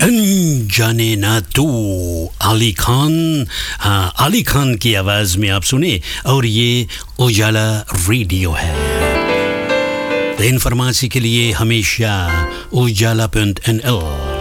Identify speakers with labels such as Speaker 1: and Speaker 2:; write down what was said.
Speaker 1: अनजाने ना तू अली खान, हाँ अली खान की आवाज में आप सुने और ये उजाला रेडियो है। तो इन्फॉर्मेशन के लिए हमेशा ujala.nl